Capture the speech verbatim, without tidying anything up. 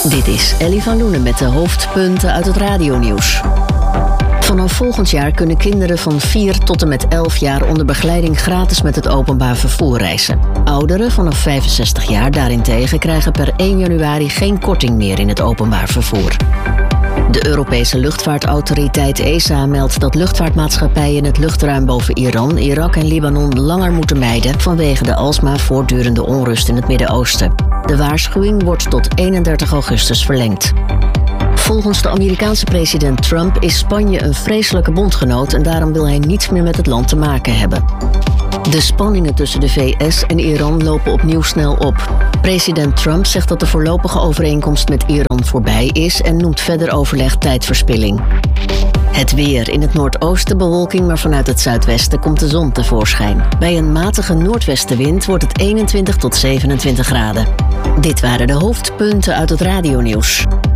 Dit is Ellie van Loenen met de hoofdpunten uit het radionieuws. Vanaf volgend jaar kunnen kinderen van vier tot en met elf jaar onder begeleiding gratis met het openbaar vervoer reizen. Ouderen vanaf vijfenzestig jaar daarentegen krijgen per één januari geen korting meer in het openbaar vervoer. De Europese luchtvaartautoriteit E S A meldt dat luchtvaartmaatschappijen het luchtruim boven Iran, Irak en Libanon langer moeten mijden vanwege de alsmaar voortdurende onrust in het Midden-Oosten. De waarschuwing wordt tot eenendertig augustus verlengd. Volgens de Amerikaanse president Trump is Spanje een vreselijke bondgenoot en daarom wil hij niets meer met het land te maken hebben. De spanningen tussen de V S en Iran lopen opnieuw snel op. President Trump zegt dat de voorlopige overeenkomst met Iran voorbij is en noemt verder overleg tijdverspilling. Het weer. In het noordoosten bewolking, maar vanuit het zuidwesten komt de zon tevoorschijn. Bij een matige noordwestenwind wordt het eenentwintig tot zevenentwintig graden. Dit waren de hoofdpunten uit het radionieuws.